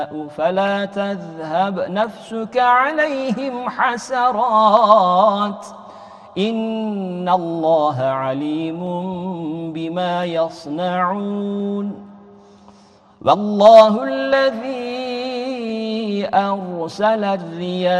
فلا تذهب نفسك عليهم حسرات إن الله عليم بما يصنعون والله الذي أرسل الرياح